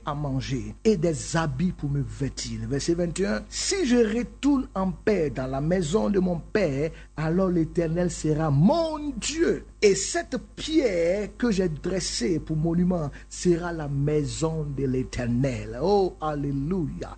à manger et des habits pour me vêtir. Verset 21. Si je retourne en paix dans la maison de mon Père, alors l'Éternel sera mon Dieu. Et cette pierre que j'ai dressée pour monument sera la maison de l'Éternel. Oh, alléluia.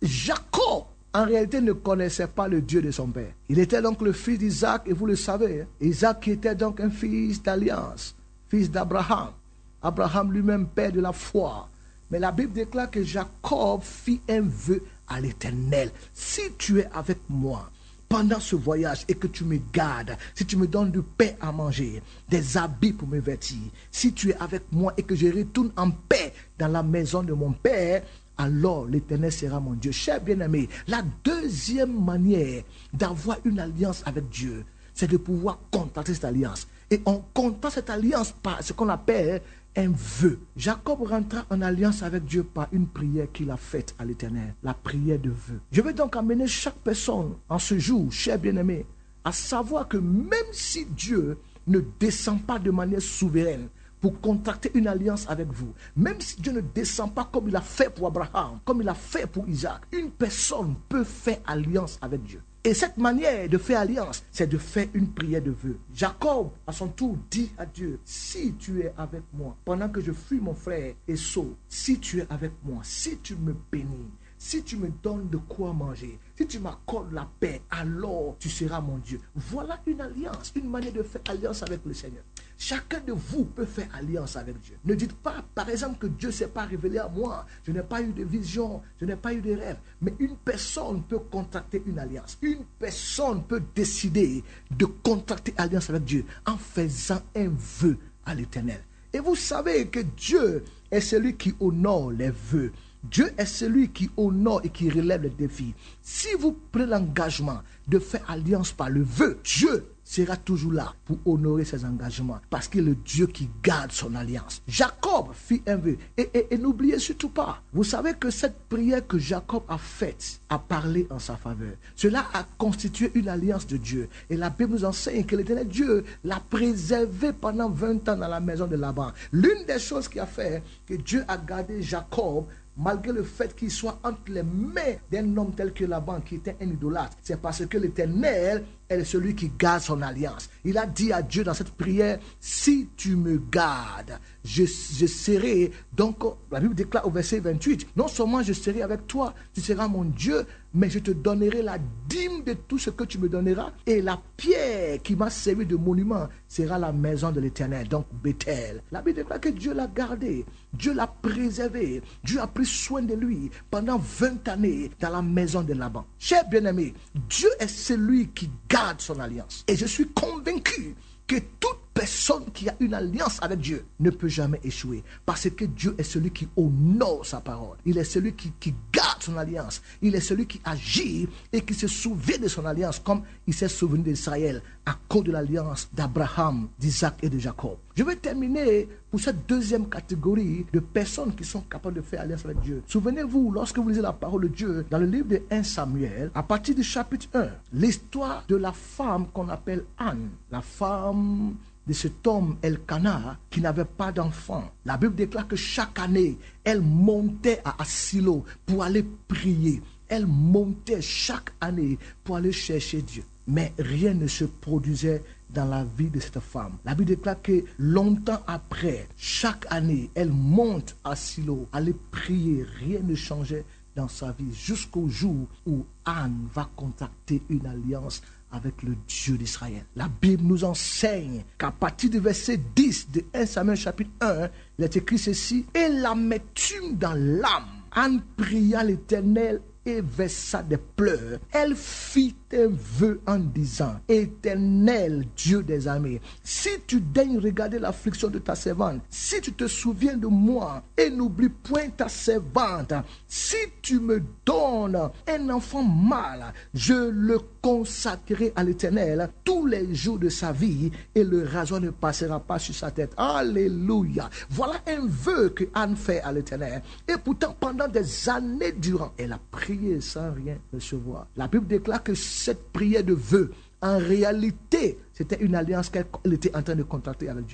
Jacob, en réalité, ne connaissait pas le Dieu de son père. Il était donc le fils d'Isaac, et vous le savez. Isaac qui était donc un fils d'alliance, fils d'Abraham. Abraham lui-même, père de la foi. Mais la Bible déclare que Jacob fit un vœu à l'Éternel. Si tu es avec moi pendant ce voyage et que tu me gardes, si tu me donnes du pain à manger, des habits pour me vêtir, si tu es avec moi et que je retourne en paix dans la maison de mon père, alors l'Éternel sera mon Dieu. Cher bien-aimé, la deuxième manière d'avoir une alliance avec Dieu, c'est de pouvoir contracter cette alliance. Et on contracte cette alliance par ce qu'on appelle un vœu. Jacob rentra en alliance avec Dieu par une prière qu'il a faite à l'Éternel, la prière de vœu. Je veux donc amener chaque personne en ce jour, cher bien-aimé, à savoir que même si Dieu ne descend pas de manière souveraine pour contracter une alliance avec vous, même si Dieu ne descend pas comme il a fait pour Abraham, comme il a fait pour Isaac, une personne peut faire alliance avec Dieu. Et cette manière de faire alliance, c'est de faire une prière de vœu. Jacob, à son tour, dit à Dieu, si tu es avec moi, pendant que je fuis mon frère Esau, si tu es avec moi, si tu me bénis, si tu me donnes de quoi manger, si tu m'accordes la paix, alors tu seras mon Dieu. Voilà une alliance, une manière de faire alliance avec le Seigneur. Chacun de vous peut faire alliance avec Dieu. Ne dites pas, par exemple, que Dieu ne s'est pas révélé à moi. Je n'ai pas eu de vision, je n'ai pas eu de rêve. Mais une personne peut contracter une alliance. Une personne peut décider de contracter alliance avec Dieu en faisant un vœu à l'Éternel. Et vous savez que Dieu est celui qui honore les vœux. Dieu est celui qui honore et qui relève les défis. Si vous prenez l'engagement de faire alliance par le vœu, Dieu sera toujours là pour honorer ses engagements parce qu'il est le Dieu qui garde son alliance. Jacob fit un vœu et n'oubliez surtout pas, vous savez que cette prière que Jacob a faite a parlé en sa faveur. Cela a constitué une alliance de Dieu et la Bible nous enseigne que l'Éternel Dieu l'a préservé pendant 20 ans dans la maison de Laban. L'une des choses qui a fait que Dieu a gardé Jacob malgré le fait qu'il soit entre les mains d'un homme tel que Laban qui était un idolâtre, c'est parce que l'Éternel est celui qui garde son alliance. Il a dit à Dieu dans cette prière, si tu me gardes, je serai, donc la Bible déclare au verset 28, non seulement je serai avec toi, tu seras mon Dieu, mais je te donnerai la dîme de tout ce que tu me donneras, et la pierre qui m'a servi de monument sera la maison de l'Éternel, donc Bethel. La Bible déclare que Dieu l'a gardé, Dieu l'a préservé, Dieu a pris soin de lui pendant 20 années dans la maison de Laban. Cher bien-aimé, Dieu est celui qui garde son alliance. Et je suis convaincu que toute personne qui a une alliance avec Dieu ne peut jamais échouer. Parce que Dieu est celui qui honore sa parole. Il est celui qui garde son alliance. Il est celui qui agit et qui se souvient de son alliance comme il s'est souvenu d'Israël à cause de l'alliance d'Abraham, d'Isaac et de Jacob. Je vais terminer pour cette deuxième catégorie de personnes qui sont capables de faire alliance avec Dieu. Souvenez-vous, lorsque vous lisez la parole de Dieu dans le livre de 1 Samuel, à partir du chapitre 1, l'histoire de la femme qu'on appelle Anne, la femme de cet homme Elkana qui n'avait pas d'enfant. La Bible déclare que chaque année, elle montait à Silo pour aller prier. Elle montait chaque année pour aller chercher Dieu. Mais rien ne se produisait dans la vie de cette femme. La Bible déclare que longtemps après, chaque année, elle monte à Silo, aller prier. Rien ne changeait dans sa vie jusqu'au jour où Anne va contracter une alliance avec le Dieu d'Israël. La Bible nous enseigne qu'à partir du verset 10 de 1 Samuel chapitre 1, il est écrit ceci, et l'amertume dans l'âme, Anne pria l'Éternel et versa des pleurs. Elle fit un vœu en disant, Éternel Dieu des armées, si tu daignes regarder l'affliction de ta servante, si tu te souviens de moi et n'oublie point ta servante, si tu me donnes un enfant mâle, je le consacrerai à l'Éternel tous les jours de sa vie et le rasoir ne passera pas sur sa tête. Alléluia. Voilà un vœu que Anne fait à l'Éternel. Et pourtant, pendant des années durant, elle a prié sans rien recevoir. La Bible déclare que cette prière de vœu, en réalité, c'était une alliance qu'elle était en train de contracter avec Dieu.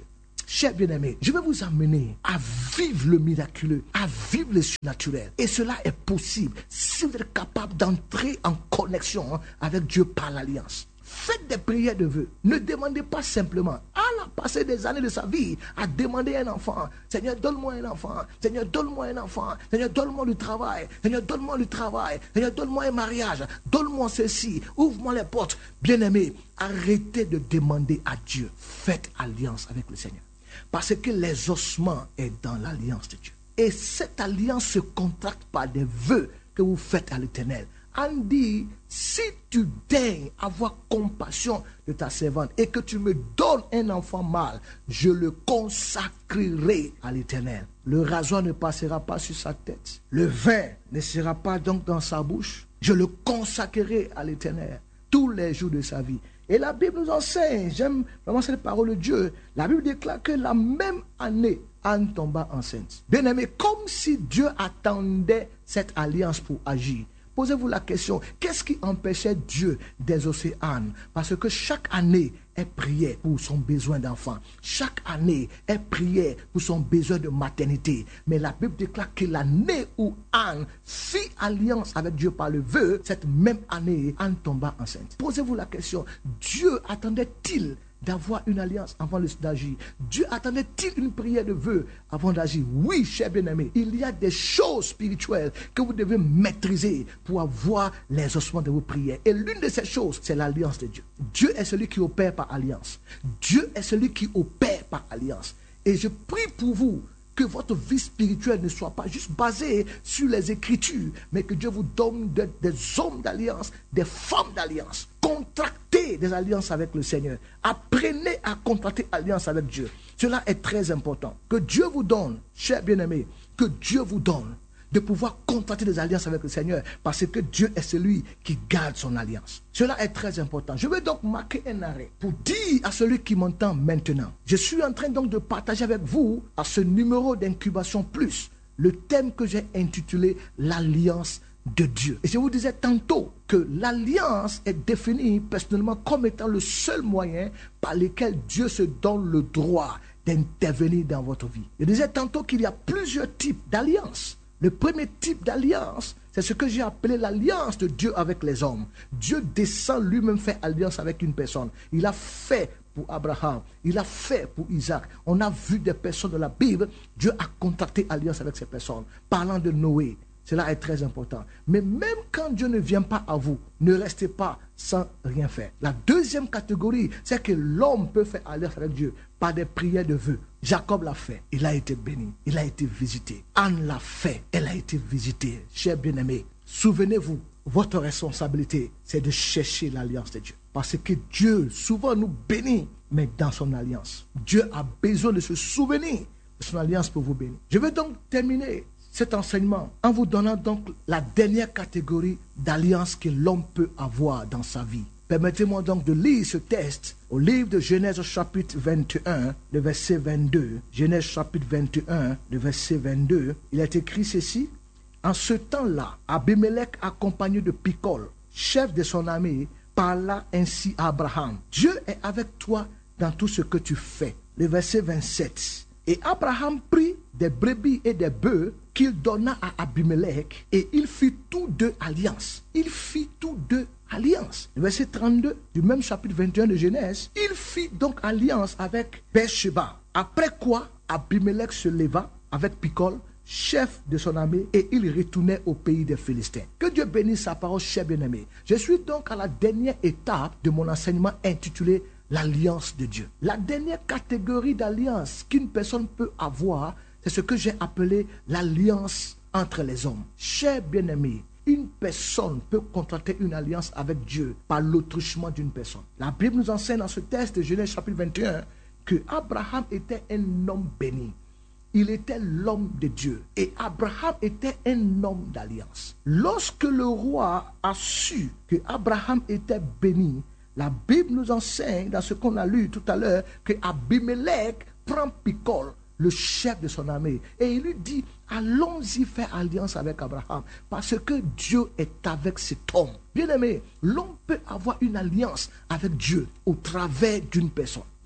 Chers bien-aimés, je vais vous amener à vivre le miraculeux, à vivre le surnaturel. Et cela est possible si vous êtes capable d'entrer en connexion avec Dieu par l'alliance. Faites des prières de vœux. Ne demandez pas simplement. Allah a passé des années de sa vie à demander un enfant. Seigneur, donne-moi un enfant. Seigneur, donne-moi un enfant. Seigneur, donne-moi du travail. Seigneur, donne-moi du travail. Seigneur, donne-moi un mariage. Donne-moi ceci. Ouvre-moi les portes. Bien-aimés, arrêtez de demander à Dieu. Faites alliance avec le Seigneur. Parce que les ossements est dans l'alliance de Dieu. Et cette alliance se contracte par des vœux que vous faites à l'Éternel. On dit, si tu daignes avoir compassion de ta servante et que tu me donnes un enfant mâle, je le consacrerai à l'Éternel. Le rasoir ne passera pas sur sa tête. Le vin ne sera pas donc dans sa bouche. Je le consacrerai à l'Éternel tous les jours de sa vie. Et la Bible nous enseigne, j'aime vraiment cette parole de Dieu, la Bible déclare que la même année, Anne tomba enceinte. Bien aimé, comme si Dieu attendait cette alliance pour agir. Posez-vous la question, qu'est-ce qui empêchait Dieu d'exaucer Anne? Parce que chaque année, elle priait pour son besoin d'enfant. Chaque année, elle priait pour son besoin de maternité. Mais la Bible déclare que l'année où Anne fit alliance avec Dieu par le vœu, cette même année, Anne tomba enceinte. Posez-vous la question, Dieu attendait-il d'avoir une alliance avant d'agir? Dieu attendait-il une prière de vœu avant d'agir? Oui, cher bien-aimé, il y a des choses spirituelles que vous devez maîtriser pour avoir les ossements de vos prières. Et l'une de ces choses, c'est l'alliance de Dieu. Dieu est celui qui opère par alliance. Dieu est celui qui opère par alliance. Et je prie pour vous que votre vie spirituelle ne soit pas juste basée sur les Écritures, mais que Dieu vous donne des hommes d'alliance, des femmes d'alliance. Contractez des alliances avec le Seigneur. Apprenez à contracter alliance avec Dieu. Cela est très important. Que Dieu vous donne, chers bien-aimés, que Dieu vous donne de pouvoir contracter des alliances avec le Seigneur, parce que Dieu est celui qui garde son alliance. Cela est très important. Je vais donc marquer un arrêt pour dire à celui qui m'entend maintenant, je suis en train donc de partager avec vous à ce numéro d'incubation plus le thème que j'ai intitulé l'alliance de Dieu. Et je vous disais tantôt que l'alliance est définie personnellement comme étant le seul moyen par lequel Dieu se donne le droit d'intervenir dans votre vie. Je disais tantôt qu'il y a plusieurs types d'alliances. Le premier type d'alliance, c'est ce que j'ai appelé l'alliance de Dieu avec les hommes. Dieu descend lui-même faire alliance avec une personne. Il a fait pour Abraham, il a fait pour Isaac. On a vu des personnes de la Bible, Dieu a contracté alliance avec ces personnes. Parlant de Noé, cela est très important. Mais même quand Dieu ne vient pas à vous, ne restez pas sans rien faire. La deuxième catégorie, c'est que l'homme peut faire alliance avec Dieu par des prières de vœux. Jacob l'a fait, il a été béni, il a été visité. Anne l'a fait, elle a été visitée. Chers bien-aimés, souvenez-vous, votre responsabilité, c'est de chercher l'alliance de Dieu. Parce que Dieu souvent nous bénit, mais dans son alliance. Dieu a besoin de se souvenir de son alliance pour vous bénir. Je vais donc terminer cet enseignement en vous donnant donc la dernière catégorie d'alliance que l'homme peut avoir dans sa vie. Permettez-moi donc de lire ce texte au livre de Genèse chapitre 21, le verset 22. Genèse chapitre 21, le verset 22. Il est écrit ceci. En ce temps-là, Abimelech, accompagné de Picol, chef de son armée, parla ainsi à Abraham. Dieu est avec toi dans tout ce que tu fais. Le verset 27. Et Abraham prit des brebis et des bœufs qu'il donna à Abimelech, et il fit tous deux alliance. Il fit tous deux alliance. Le verset 32 du même chapitre 21 de Genèse, il fit donc alliance avec Beersheba. Après quoi, Abimelech se leva avec Picol, chef de son armée, et il retournait au pays des Philistins. Que Dieu bénisse sa parole, cher bien-aimé. Je suis donc à la dernière étape de mon enseignement intitulé l'alliance de Dieu. La dernière catégorie d'alliance qu'une personne peut avoir, c'est ce que j'ai appelé l'alliance entre les hommes. Cher bien-aimé, une personne peut contracter une alliance avec Dieu par l'autruchement d'une personne. La Bible nous enseigne dans ce texte de Genèse chapitre 21 que Abraham était un homme béni. Il était l'homme de Dieu. Et Abraham était un homme d'alliance. Lorsque le roi a su que Abraham était béni, la Bible nous enseigne, dans ce qu'on a lu tout à l'heure, que Abimelech prend Picol, le chef de son armée, et il lui dit, allons-y faire alliance avec Abraham, parce que Dieu est avec cet homme. Bien aimé, l'homme peut avoir une alliance avec Dieu au travers d'une personne.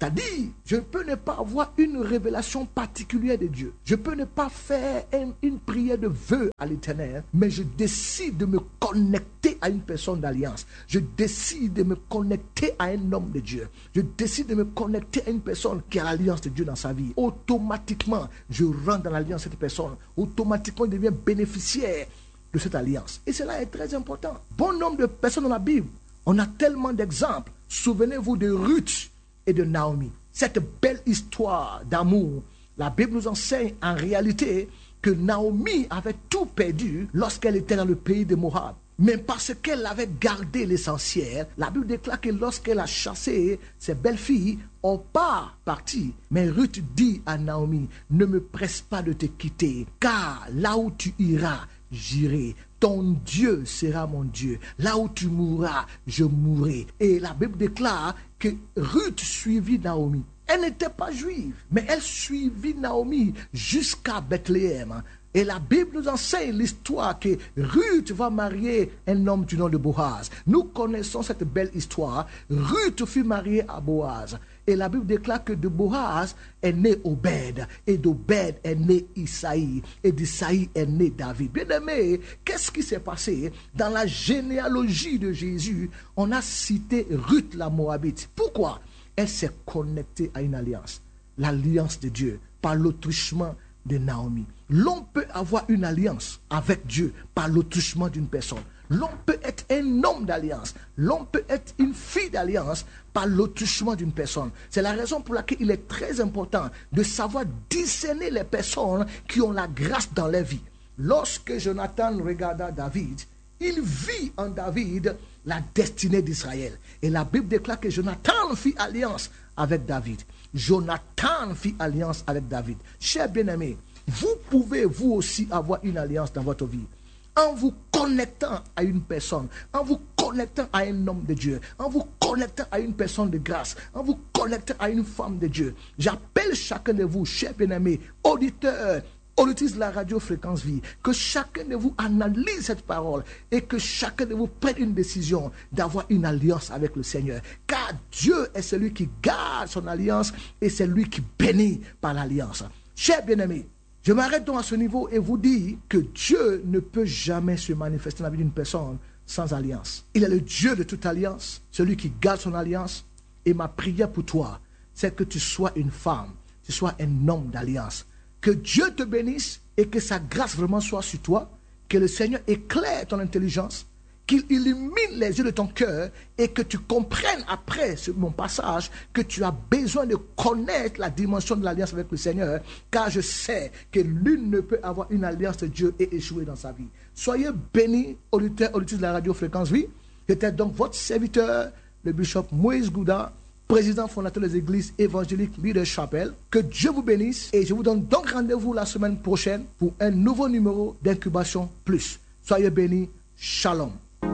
C'est-à-dire, je peux ne pas avoir une révélation particulière de Dieu. Je peux ne pas faire une prière de vœu à l'Éternel, mais je décide de me connecter à une personne d'alliance. Je décide de me connecter à un homme de Dieu. Je décide de me connecter à une personne qui a l'alliance de Dieu dans sa vie. Automatiquement, je rentre dans l'alliance de cette personne. Automatiquement, je deviens bénéficiaire de cette alliance. Et cela est très important. Bon nombre de personnes dans la Bible, on a tellement d'exemples. Souvenez-vous de Ruth et de Naomi. Cette belle histoire d'amour, la Bible nous enseigne en réalité que Naomi avait tout perdu lorsqu'elle était dans le pays de Moab. Mais parce qu'elle avait gardé l'essentiel, la Bible déclare que lorsqu'elle a chassé ses belles-filles, Orpa partit. Mais Ruth dit à Naomi, ne me presse pas de te quitter, car là où tu iras, j'irai. Ton Dieu sera mon Dieu. Là où tu mourras, je mourrai. Et la Bible déclare que Ruth suivit Naomi. Elle n'était pas juive, mais elle suivit Naomi jusqu'à Bethléem. Et la Bible nous enseigne l'histoire que Ruth va marier un homme du nom de Boaz. Nous connaissons cette belle histoire. Ruth fut mariée à Boaz. Et la Bible déclare que de Boaz est né Obed. Et d'Obed est né Isaïe. Et d'Isaïe est né David. Bien-aimé, qu'est-ce qui s'est passé? Dans la généalogie de Jésus, on a cité Ruth la Moabite. Pourquoi? Elle s'est connectée à une alliance. L'alliance de Dieu par l'autruchement de Naomi. L'on peut avoir une alliance avec Dieu par l'autruchement d'une personne. L'on peut être un homme d'alliance. L'on peut être une fille d'alliance par l'autruchement d'une personne. C'est la raison pour laquelle il est très important de savoir discerner les personnes qui ont la grâce dans leur vie. Lorsque Jonathan regarda David, il vit en David la destinée d'Israël. Et la Bible déclare que Jonathan fit alliance avec David. Jonathan fit alliance avec David. Chers bien-aimés, vous pouvez vous aussi avoir une alliance dans votre vie. En vous connectant à une personne, en vous connectant à un homme de Dieu, en vous connectant à une personne de grâce, en vous connectant à une femme de Dieu. J'appelle chacun de vous, chers bien-aimés, auditeurs, auditrices de la radio Fréquence Vie, que chacun de vous analyse cette parole et que chacun de vous prenne une décision d'avoir une alliance avec le Seigneur. Car Dieu est celui qui garde son alliance et c'est lui qui bénit par l'alliance. Chers bien-aimés, je m'arrête donc à ce niveau et vous dis que Dieu ne peut jamais se manifester dans la vie d'une personne sans alliance. Il est le Dieu de toute alliance, celui qui garde son alliance. Et ma prière pour toi, c'est que tu sois une femme, tu sois un homme d'alliance. Que Dieu te bénisse et que sa grâce vraiment soit sur toi. Que le Seigneur éclaire ton intelligence, qu'il illumine les yeux de ton cœur et que tu comprennes après mon passage que tu as besoin de connaître la dimension de l'alliance avec le Seigneur, car je sais que l'une ne peut avoir une alliance de Dieu et échouer dans sa vie. Soyez bénis, auditeurs, auditrices de la radio Fréquence Vie. J'étais donc votre serviteur, le bishop Moïse Gouda, président fondateur des églises évangéliques Leader Chapel. Que Dieu vous bénisse et je vous donne donc rendez-vous la semaine prochaine pour un nouveau numéro d'Incubation Plus. Soyez bénis. Shalom.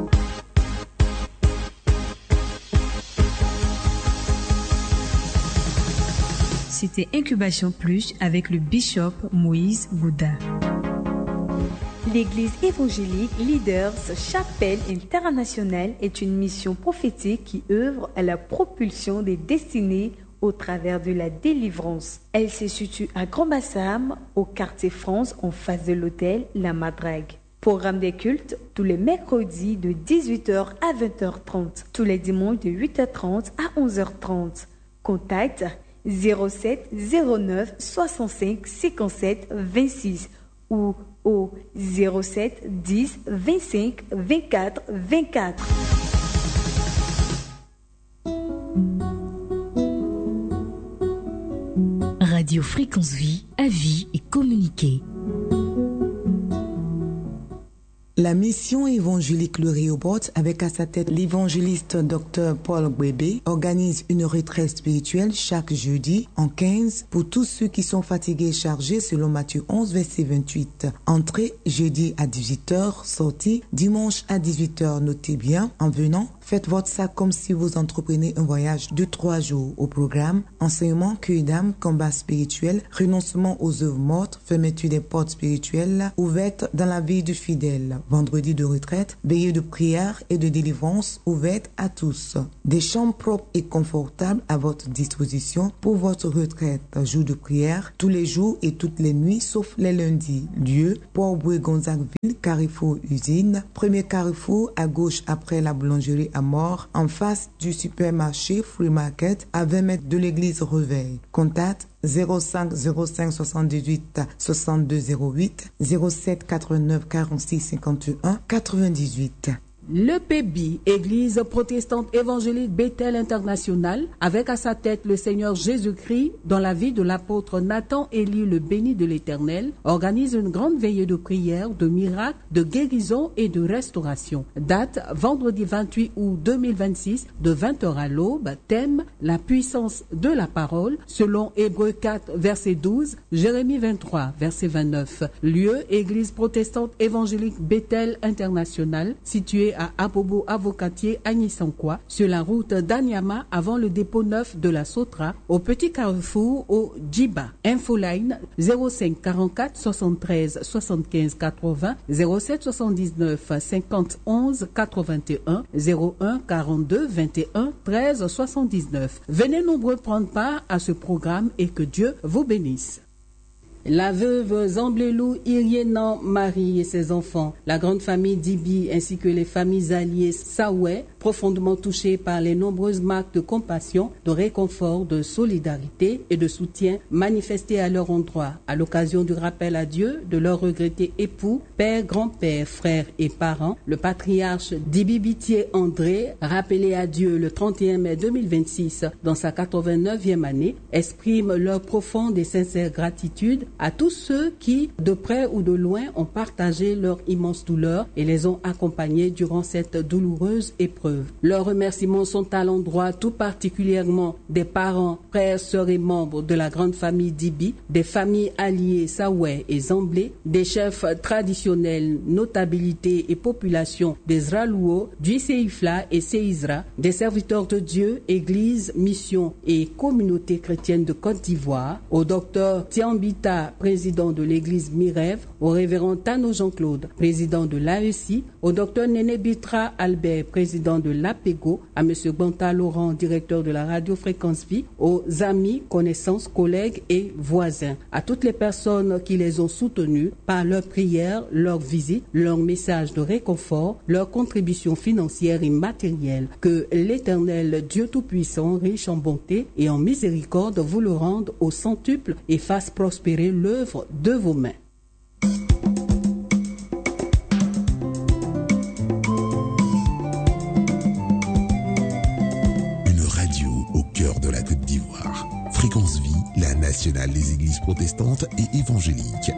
C'était Incubation Plus avec le bishop Moïse Gouda. L'église évangélique Leaders Chapel International est une mission prophétique qui œuvre à la propulsion des destinées au travers de la délivrance. Elle se situe à Grand-Bassam, au quartier France, en face de l'hôtel La Madrague. Programme des cultes tous les mercredis de 18h à 20h30, tous les dimanches de 8h30 à 11h30. Contact 07 09 65 57 26 ou au 07 10 25 24 24. Radio Fréquence Vie, avis et communiquer. La mission évangélique Le Rehoboth, avec à sa tête l'évangéliste Dr Paul Gbebe, organise une retraite spirituelle chaque jeudi en 15 pour tous ceux qui sont fatigués et chargés selon Matthieu 11, verset 28. Entrée jeudi à 18h, sortie dimanche à 18h. Notez bien, en venant, Faites votre sac comme si vous entreprenez un voyage de 3 jours. Au programme, enseignement, cueil d'âme, combat spirituel, renoncement aux œuvres mortes, fermeture des portes spirituelles ouvertes dans la vie du fidèle. Vendredi de retraite, veillée de prière et de délivrance ouverte à tous. Des chambres propres et confortables à votre disposition pour votre retraite. Jour de prière, tous les jours et toutes les nuits, sauf les lundis. Lieu, Port-Bouet-Gonzagueville, Carrefour Usine. Premier carrefour à gauche après la boulangerie à Mort, en face du supermarché Free Market, à 20 mètres de l'église Reveil. Contact 05 05 78 62 08 07 89 46 51 98. Le PEBI, Église protestante évangélique Bethel International, avec à sa tête le Seigneur Jésus-Christ, dans la vie de l'apôtre Nathan Élie le béni de l'Éternel, organise une grande veillée de prière, de miracles, de guérison et de restauration. Date, vendredi 28 août 2026, de 20h à l'aube. Thème, la puissance de la parole, selon Hébreux 4, verset 12, Jérémie 23, verset 29. Lieu, Église protestante évangélique Bethel International, située à Abobo Avocatier à Nissanquois, sur la route d'Anyama avant le dépôt neuf de la Sotra, au petit carrefour au Djiba. Infoline 05 44 73 75 80 07 79 50 11 81 01 42 21 13 79. Venez nombreux prendre part à ce programme et que Dieu vous bénisse. La veuve Zamblelou Irienan Marie et ses enfants, la grande famille Dibi ainsi que les familles alliées Saoué, profondément touchées par les nombreuses marques de compassion, de réconfort, de solidarité et de soutien manifestés à leur endroit à l'occasion du rappel à Dieu de leurs regrettés époux, père, grand-père, frères et parents, le patriarche Dibi Bitier André, rappelé à Dieu le 31 mai 2026 dans sa 89e année, exprime leur profonde et sincère gratitude à tous ceux qui, de près ou de loin, ont partagé leur immense douleur et les ont accompagnés durant cette douloureuse épreuve. Leurs remerciements sont à l'endroit tout particulièrement des parents, frères, sœurs et membres de la grande famille Dibi, des familles alliées Saoué et Zamblé, des chefs traditionnels, notabilités et populations des Zralouo, du Seifla et Seizra, des serviteurs de Dieu, églises, missions et communautés chrétiennes de Côte d'Ivoire, au docteur Tiambita, président de l'église Mirève, au révérend Tano Jean-Claude, président de l'AEC, au docteur Néné Bitra Albert, président de l'APEGO, à monsieur Banta Laurent, directeur de la radio Fréquence Vie, aux amis, connaissances, collègues et voisins, à toutes les personnes qui les ont soutenus par leurs prières, leurs visites, leurs messages de réconfort, leurs contributions financières et matérielles. Que l'Éternel Dieu Tout-Puissant, riche en bonté et en miséricorde, vous le rende au centuple et fasse prospérer l'œuvre de vos mains. Une radio au cœur de la Côte d'Ivoire. Fréquence Vie, la nationale des églises protestantes et évangéliques.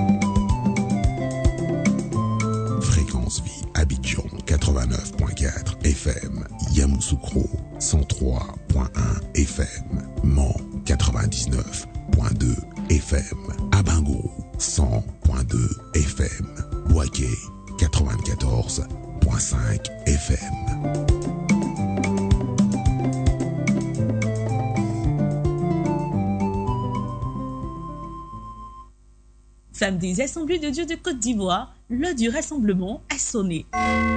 Fréquence Vie, Abidjan 89.4 FM, Yamoussoukro 103.1 FM, Mans 99.2 FM, Abango 100.2 FM, Bouaké 94.5 FM. Femmes des Assemblées de Dieu de Côte d'Ivoire, l'heure du rassemblement a sonné.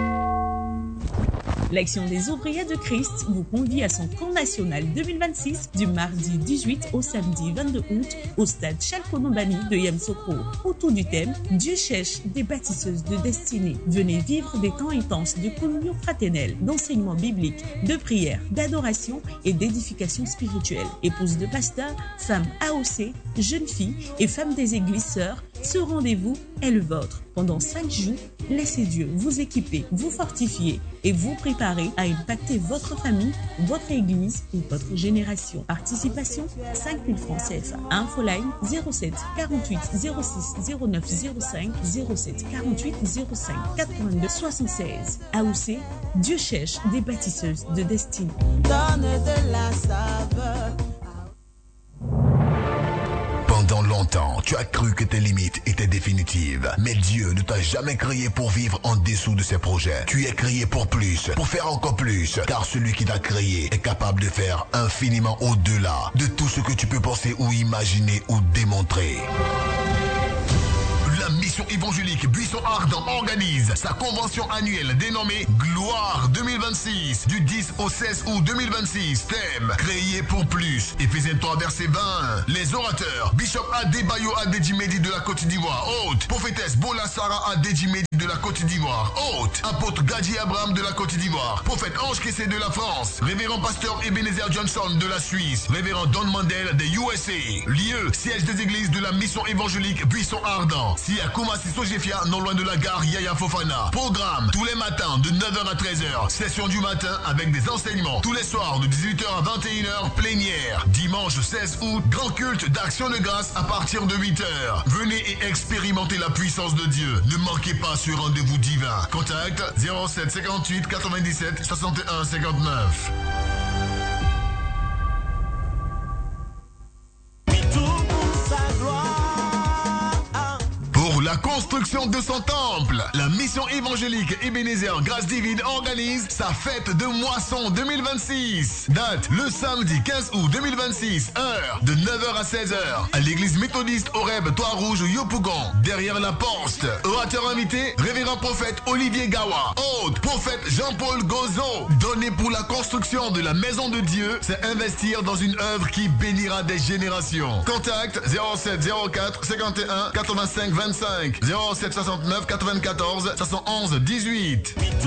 L'Action des ouvriers de Christ vous convie à son camp national 2026 du mardi 18 au samedi 22 août au stade Chalkonombani de Yamoussoukro. Autour du thème « Dieu cherche des bâtisseuses de destinée ». Venez vivre des temps intenses de communion fraternelle, d'enseignement biblique, de prière, d'adoration et d'édification spirituelle. Épouses de pasteurs, femmes AOC, jeunes filles et femmes des églises sœurs, ce rendez-vous est le vôtre. Pendant 5 jours, laissez Dieu vous équiper, vous fortifier et vous préparer à impacter votre famille, votre église ou votre génération. Participation 5 000 francs CFA. Infoline 07 48 06 09 05 07 48 05 82 76. AOC, Dieu cherche des bâtisseuses de destinée. Pendant longtemps, longtemps, tu as cru que tes limites étaient définitives. Mais Dieu ne t'a jamais créé pour vivre en dessous de ses projets. Tu es créé pour plus, pour faire encore plus. Car celui qui t'a créé est capable de faire infiniment au-delà de tout ce que tu peux penser ou imaginer ou démontrer. La mission évangélique Buisson Ardent organise sa convention annuelle dénommée Gloire 2026 du 10 au 16 août 2026. Thème: créer pour plus. Éphésiens 3 verset 20. Les orateurs: Bishop Adebayo Adedjimedi de la Côte d'Ivoire. Hôte: prophétesse Bola Sarah Adedjimedi de la Côte d'Ivoire. Hôte: apôtre Gadji Abraham de la Côte d'Ivoire. Prophète Ange Kessé de la France. Révérend pasteur Ebenezer Johnson de la Suisse. Révérend Don Mandel des USA. Lieu: siège des églises de la mission évangélique Buisson Ardent. Si à Koumassi Sojefia, non loin de la gare Yaya Fofana. Programme: tous les matins de 9h à 13h. Session du matin avec des enseignements. Tous les soirs de 18h à 21h, plénière. Dimanche 16 août, grand culte d'action de grâce à partir de 8h. Venez et expérimenter la puissance de Dieu. Ne manquez pas ce rendez-vous divin. Contact 07 58 97 61 59. Pour la construction de son temple, la mission évangélique Ebenezer Grâce Divine organise sa fête de moisson 2026. Date: le samedi 15 août 2026, heure de 9h à 16h, à l'église méthodiste Horeb Toit-Rouge Yopougon, derrière la poste. Orateur invité: révérend prophète Olivier Gawa. Hôte: prophète Jean-Paul Gozo. Donner pour la construction de la maison de Dieu, c'est investir dans une œuvre qui bénira des générations. Contact 07 04 51 85 25 07 69 94 71 18.